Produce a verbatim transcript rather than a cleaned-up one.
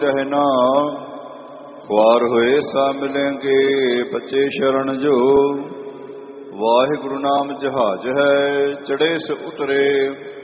रहना ख्वार होए सा मिलेंगे बच्चे शरण जो। वाहिगुरु नाम जहाज है चढ़े से उतरे